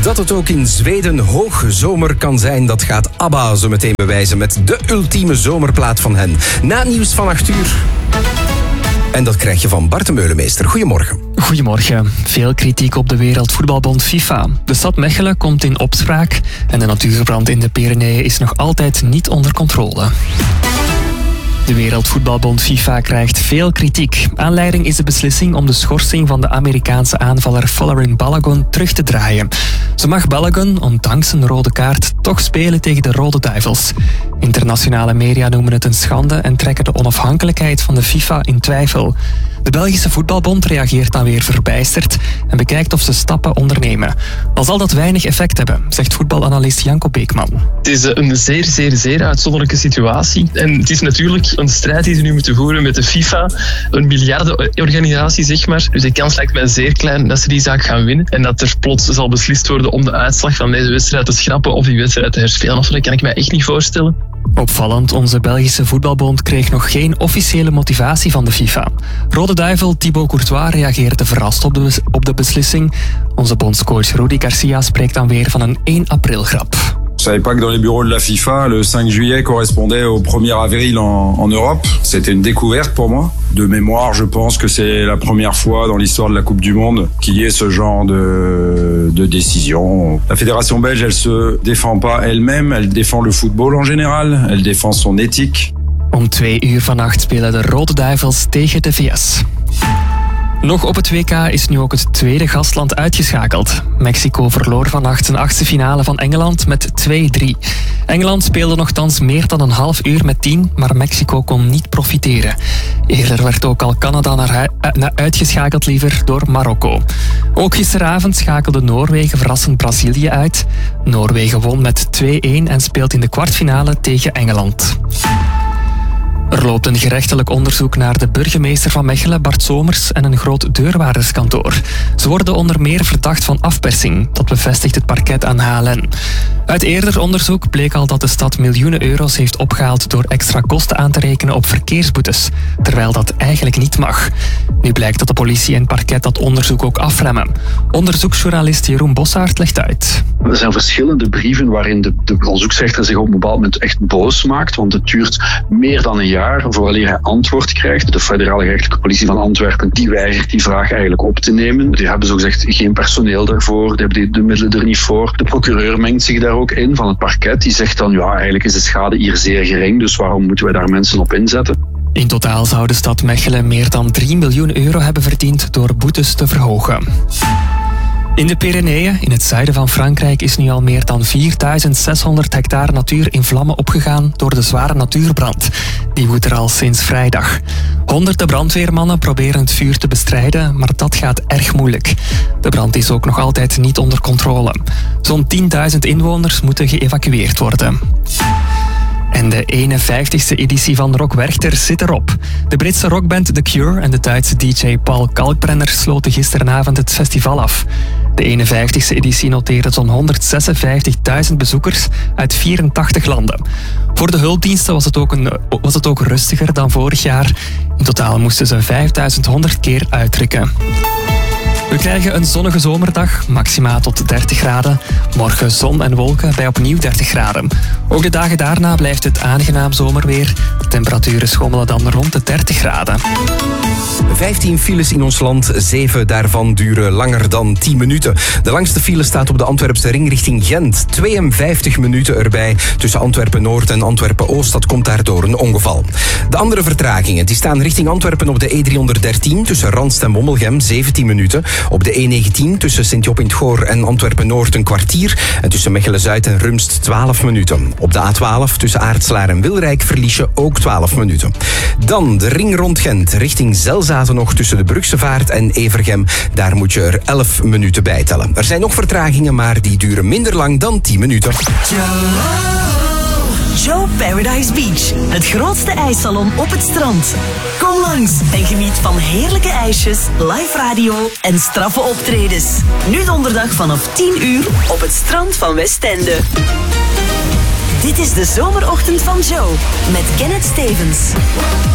Dat het ook in Zweden hoogzomer kan zijn, dat gaat ABBA zo meteen bewijzen met de ultieme zomerplaat van hen. Na nieuws van 8 uur. En dat krijg je van Bart de Meulemeester. Goedemorgen. Goedemorgen. Veel kritiek op de Wereldvoetbalbond FIFA. De stad Mechelen komt in opspraak en de natuurbrand in de Pyreneeën is nog altijd niet onder controle. De Wereldvoetbalbond FIFA krijgt veel kritiek. Aanleiding is de beslissing om de schorsing van de Amerikaanse aanvaller Folarin Balogun terug te draaien. Zo mag Balogun, ondanks een rode kaart, toch spelen tegen de Rode Duivels. Internationale media noemen het een schande en trekken de onafhankelijkheid van de FIFA in twijfel. De Belgische Voetbalbond reageert dan weer verbijsterd en bekijkt of ze stappen ondernemen. Al zal dat weinig effect hebben, zegt voetbalanalist Janko Beekman. Het is een zeer uitzonderlijke situatie. En het is natuurlijk een strijd die ze nu moeten voeren met de FIFA. Een miljardenorganisatie, zeg maar. Dus de kans lijkt mij zeer klein dat ze die zaak gaan winnen. En dat er plots zal beslist worden om de uitslag van deze wedstrijd te schrappen of die wedstrijd te herspelen. Of dat kan ik mij echt niet voorstellen. Opvallend, onze Belgische Voetbalbond kreeg nog geen officiële motivatie van de FIFA. Rode Duivel Thibaut Courtois reageerde verrast op de beslissing. Onze bondscoach Rudi Garcia spreekt dan weer van een 1 april grap. Je savais pas que dans les bureaux de la FIFA, le 5 juillet correspondait au 1er avril en Europe. C'était une découverte pour moi. De mémoire, je pense que c'est la première fois dans l'histoire de la Coupe du Monde qu'il y ait ce genre de décision. La fédération belge, elle se défend pas elle-même, elle défend le football en général, elle défend son éthique. Om 2 uur vannacht spelen de Rode Duivels tegen de VS. Nog op het WK is nu ook het tweede gastland uitgeschakeld. Mexico verloor vannacht zijn 8e finale van Engeland met 2-3. Engeland speelde nogthans meer dan een half uur met 10, maar Mexico kon niet profiteren. Eerder werd ook al Canada naar uitgeschakeld liever door Marokko. Ook gisteravond schakelde Noorwegen verrassend Brazilië uit. Noorwegen won met 2-1 en speelt in de kwartfinale tegen Engeland. Er loopt een gerechtelijk onderzoek naar de burgemeester van Mechelen, Bart Somers, en een groot deurwaarderskantoor. Ze worden onder meer verdacht van afpersing. Dat bevestigt het parket aan HLN. Uit eerder onderzoek bleek al dat de stad miljoenen euro's heeft opgehaald door extra kosten aan te rekenen op verkeersboetes, terwijl dat eigenlijk niet mag. Nu blijkt dat de politie en het parket dat onderzoek ook afremmen. Onderzoeksjournalist Jeroen Bossaert legt uit. Er zijn verschillende brieven waarin de onderzoeksrechter zich op een bepaald moment echt boos maakt, want het duurt meer dan een jaar vooraleer hij antwoord krijgt. De federale gerechtelijke politie van Antwerpen die weigert die vraag eigenlijk op te nemen. Die hebben zogezegd geen personeel daarvoor, die hebben de middelen er niet voor. De procureur mengt zich daar ook in van het parket. Die zegt dan, ja, eigenlijk is de schade hier zeer gering, dus waarom moeten wij daar mensen op inzetten? In totaal zou de stad Mechelen meer dan 3 miljoen euro hebben verdiend door boetes te verhogen. In de Pyreneeën, in het zuiden van Frankrijk, is nu al meer dan 4600 hectare natuur in vlammen opgegaan door de zware natuurbrand. Die woedt er al sinds vrijdag. Honderden brandweermannen proberen het vuur te bestrijden, maar dat gaat erg moeilijk. De brand is ook nog altijd niet onder controle. Zo'n 10.000 inwoners moeten geëvacueerd worden. En de 51ste editie van Rock Werchter zit erop. De Britse rockband The Cure en de Duitse DJ Paul Kalkbrenner sloten gisteravond het festival af. De 51ste editie noteerde zo'n 156.000 bezoekers uit 84 landen. Voor de hulpdiensten was het ook rustiger dan vorig jaar. In totaal moesten ze 5100 keer uitdrukken. We krijgen een zonnige zomerdag, maxima tot 30 graden. Morgen zon en wolken bij opnieuw 30 graden. Ook de dagen daarna blijft het aangenaam zomerweer. De temperaturen schommelen dan rond de 30 graden. 15 files in ons land, 7 daarvan duren langer dan 10 minuten. De langste file staat op de Antwerpse ring richting Gent. 52 minuten erbij tussen Antwerpen-Noord en Antwerpen-Oost. Dat komt daardoor een ongeval. De andere vertragingen die staan richting Antwerpen op de E313 tussen Randst en Wommelgem 17 minuten. Op de E19 tussen Sint-Job-in-het-Goor en Antwerpen-Noord een kwartier. En tussen Mechelen-Zuid en Rumst 12 minuten. Op de A12 tussen Aartslaar en Wilrijk verlies je ook 12 minuten. Dan de ring rond Gent richting Zelzaten nog tussen de Brugse Vaart en Evergem. Daar moet je er 11 minuten bij tellen. Er zijn nog vertragingen, maar die duren minder lang dan 10 minuten. Joe Paradise Beach, het grootste ijssalon op het strand. Kom langs en geniet van heerlijke ijsjes, live radio en straffe optredens. Nu donderdag vanaf 10 uur op het strand van Westende. Dit is de zomerochtend van Joe met Kenneth Stevens.